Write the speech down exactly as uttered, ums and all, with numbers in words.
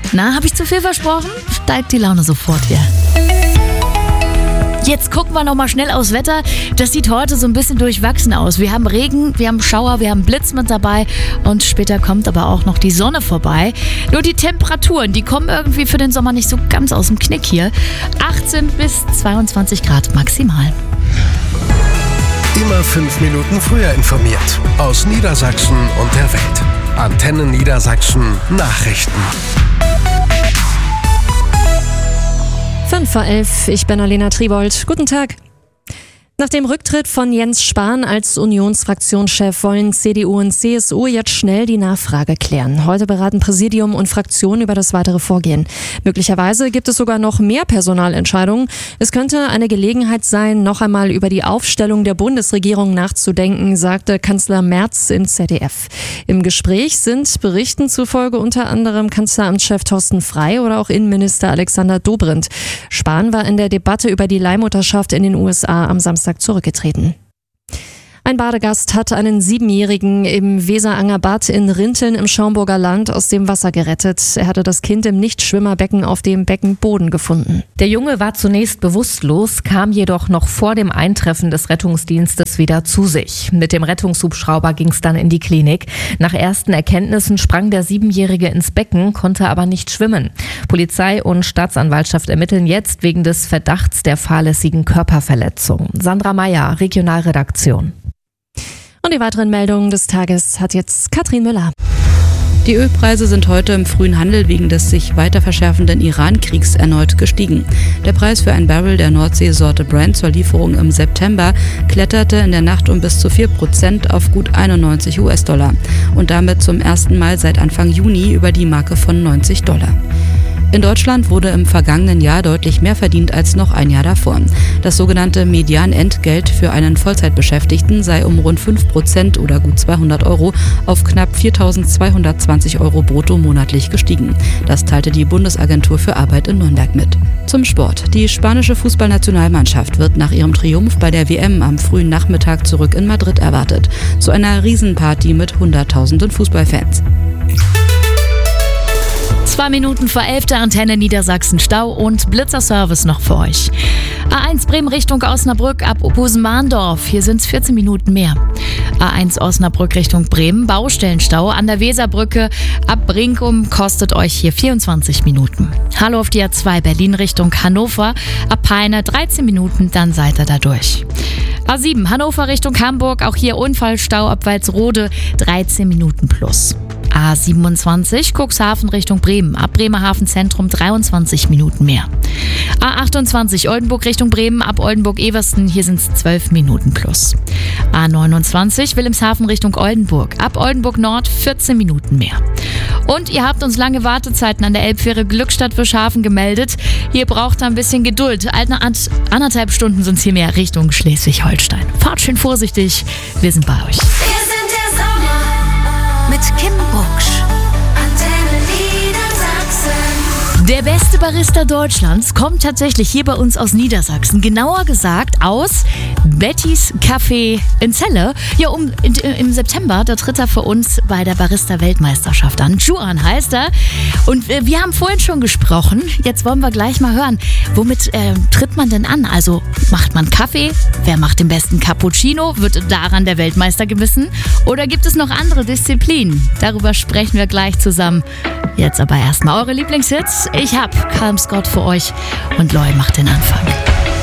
Na, habe ich zu viel versprochen? Steigt die Laune sofort hier. Jetzt gucken wir noch mal schnell aufs Wetter. Das sieht heute so ein bisschen durchwachsen aus. Wir haben Regen, wir haben Schauer, wir haben Blitz mit dabei und später kommt aber auch noch die Sonne vorbei. Nur die Temperaturen, die kommen irgendwie für den Sommer nicht so ganz aus dem Knick hier. achtzehn bis zweiundzwanzig Grad maximal. Immer fünf Minuten früher informiert. Aus Niedersachsen und der Welt. Antenne Niedersachsen Nachrichten. fünf vor elf, ich bin Alena Tribold. Guten Tag. Nach dem Rücktritt von Jens Spahn als Unionsfraktionschef wollen C D U und C S U jetzt schnell die Nachfrage klären. Heute beraten Präsidium und Fraktion über das weitere Vorgehen. Möglicherweise gibt es sogar noch mehr Personalentscheidungen. Es könnte eine Gelegenheit sein, noch einmal über die Aufstellung der Bundesregierung nachzudenken, sagte Kanzler Merz in Z D F. Im Gespräch sind Berichten zufolge unter anderem Kanzleramtschef Thorsten Frey oder auch Innenminister Alexander Dobrindt. Spahn war in der Debatte über die Leihmutterschaft in den U S A am Samstag zurückgetreten. Ein Badegast hat einen Siebenjährigen im Weseranger Bad in Rinteln im Schaumburger Land aus dem Wasser gerettet. Er hatte das Kind im Nichtschwimmerbecken auf dem Beckenboden gefunden. Der Junge war zunächst bewusstlos, kam jedoch noch vor dem Eintreffen des Rettungsdienstes wieder zu sich. Mit dem Rettungshubschrauber ging es dann in die Klinik. Nach ersten Erkenntnissen sprang der Siebenjährige ins Becken, konnte aber nicht schwimmen. Polizei und Staatsanwaltschaft ermitteln jetzt wegen des Verdachts der fahrlässigen Körperverletzung. Sandra Meyer, Regionalredaktion. Und die weiteren Meldungen des Tages hat jetzt Katrin Müller. Die Ölpreise sind heute im frühen Handel wegen des sich weiter verschärfenden Iran-Kriegs erneut gestiegen. Der Preis für ein Barrel der Nordseesorte Brent zur Lieferung im September kletterte in der Nacht um bis zu vier Prozent auf gut einundneunzig US-Dollar und damit zum ersten Mal seit Anfang Juni über die Marke von neunzig Dollar. In Deutschland wurde im vergangenen Jahr deutlich mehr verdient als noch ein Jahr davor. Das sogenannte Medianentgelt für einen Vollzeitbeschäftigten sei um rund fünf Prozent oder gut zweihundert Euro auf knapp viertausendzweihundertzwanzig Euro brutto monatlich gestiegen. Das teilte die Bundesagentur für Arbeit in Nürnberg mit. Zum Sport. Die spanische Fußballnationalmannschaft wird nach ihrem Triumph bei der W M am frühen Nachmittag zurück in Madrid erwartet. Zu einer Riesenparty mit hunderttausenden Fußballfans. Zwei Minuten vor elf der Antenne Niedersachsen Stau und Blitzerservice noch für euch. A eins Bremen Richtung Osnabrück ab Busen-Mahndorf. Hier sind es vierzehn Minuten mehr. A eins Osnabrück Richtung Bremen. Baustellenstau an der Weserbrücke ab Brinkum kostet euch hier vierundzwanzig Minuten. Hallo auf die A zwei Berlin Richtung Hannover. Ab Peine dreizehn Minuten, dann seid ihr da durch. A sieben Hannover Richtung Hamburg. Auch hier Unfallstau ab Walsrode. dreizehn Minuten plus. A siebenundzwanzig Cuxhaven Richtung Bremen, ab Bremerhaven Zentrum dreiundzwanzig Minuten mehr. A achtundzwanzig Oldenburg Richtung Bremen, ab Oldenburg-Eversten, hier sind es zwölf Minuten plus. A neunundzwanzig Wilhelmshaven Richtung Oldenburg, ab Oldenburg Nord vierzehn Minuten mehr. Und ihr habt uns lange Wartezeiten an der Elbfähre Glückstadt-Fischhafen gemeldet. Hier braucht ihr ein bisschen Geduld. Anderthalb Stunden sind es hier mehr Richtung Schleswig-Holstein. Fahrt schön vorsichtig, wir sind bei euch. Wir sind der Sommer mit Kim Bucksch. Antenne Niedersachsen. Der beste Barista Deutschlands kommt tatsächlich hier bei uns aus Niedersachsen. Genauer gesagt aus Bettys Café in Celle. Ja, um, in, im September, da tritt er für uns bei der Barista-Weltmeisterschaft an. Juan heißt er. Und äh, wir haben vorhin schon gesprochen. Jetzt wollen wir gleich mal hören, womit äh, tritt man denn an? Also macht man Kaffee? Wer macht den besten Cappuccino? Wird daran der Weltmeister gemessen? Oder gibt es noch andere Disziplinen? Darüber sprechen wir gleich zusammen. Jetzt aber erstmal eure Lieblingshits. Ich hab Calm Scott für euch und Loy macht den Anfang.